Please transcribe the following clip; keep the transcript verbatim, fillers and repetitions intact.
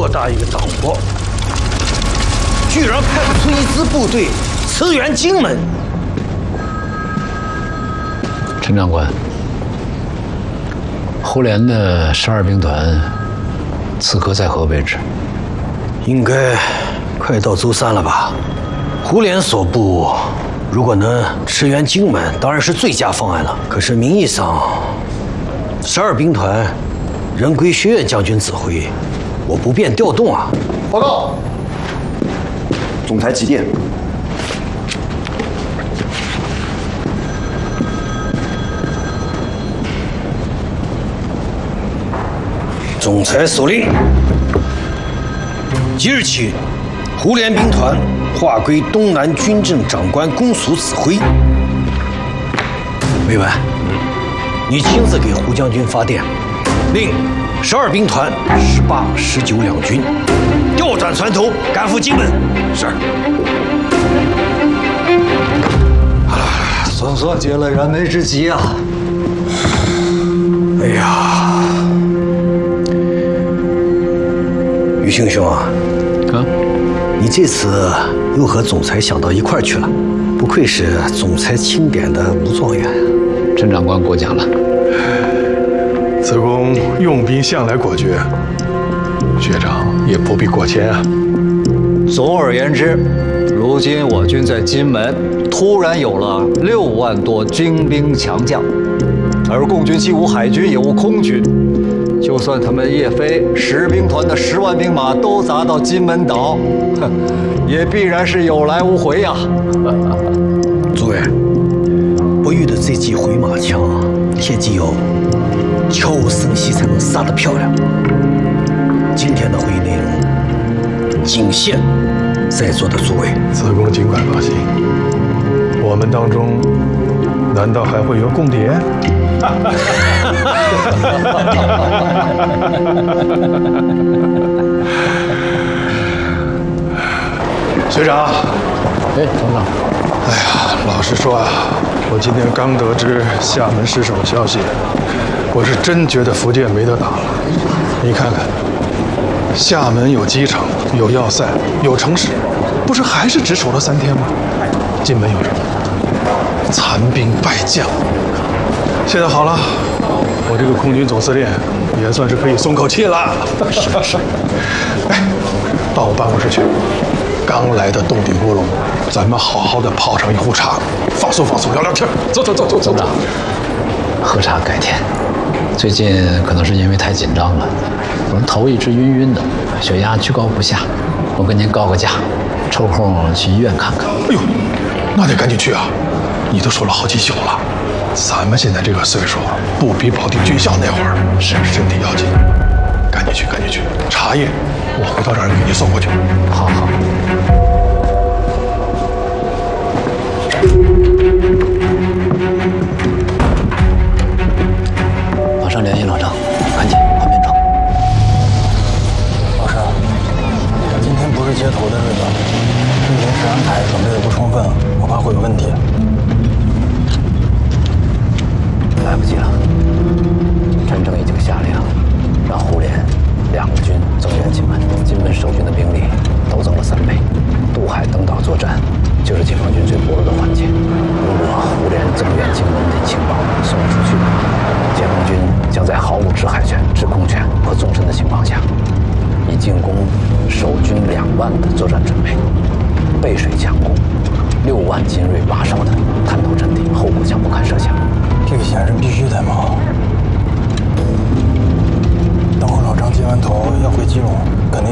偌大一个党国，居然派不出一支部队驰援荆门。 陈长官，胡琏的十二兵团此刻在何位置？ 应该快到舟山了吧？胡琏所部如果能驰援荆门，当然是最佳方案了。可是名义上，十二兵团仍归薛岳将军指挥，我不便调动啊。 报告，总裁急电。 总裁手令：即日起，胡琏兵团划归东南军政长官公署指挥。委婉，你亲自给胡将军发电，令十二兵团十八、十九两军调转船头，赶赴荆门。是。 啊，总算解了燃眉之急啊！ 哎呀，于兄兄啊， 啊， 你这次又和总裁想到一块儿去了，不愧是总裁钦点的武状元啊！ 陈长官过奖了。 此公用兵向来果决，学长也不必过谦啊。 总而言之，如今我军在荆门突然有了六万多精兵强将，而共军既无海军也无空军，就算他们叶飞十兵团的十万兵马都砸到金门岛，哼，也必然是有来无回呀。 诸位，不遇的这记回马枪，切记要悄无声息才能杀得漂亮。今天的会议内容仅限在座的诸位。 此公尽管放心，我们当中难道还会有共谍？学长， 哎，总长， 哎呀，老实说啊，我今天刚得知厦门失守的消息，我是真觉得福建没得打了。你看看，厦门有机场，有要塞，有城市，不是还是只守了三天吗？金门有什么？残兵败将。现在好了，我这个空军总司令也算是可以松口气了。是是。哎，到我办公室去。刚来的洞顶乌龙，咱们好好的泡上一壶茶，放松放松，聊聊天。走走走走走。 总长，喝茶改天。最近可能是因为太紧张了，我头一直晕晕的，血压居高不下。我跟您告个假，抽空去医院看看。 哎呦，那得赶紧去啊！你都说了好几宿了，咱们现在这个岁数，不比保定军校那会儿，是身体要紧。赶紧去，赶紧去！茶叶，我回到这儿给你送过去。 好好。马上联系老张，赶紧换编程。 老师，今天不是接头的日子，对临时安排准备的不充分，我怕会有问题。 来不及了，陈诚已经下令让胡琏两个军增援金门，金门守军的兵力都增了三倍。渡海登岛作战就是解放军最薄弱的环节。如果胡琏增援金门的情报送出去，解放军将在毫无制海权、制空权和纵深的情况下，以进攻守军两万的作战准备，背水强攻六万精锐把守的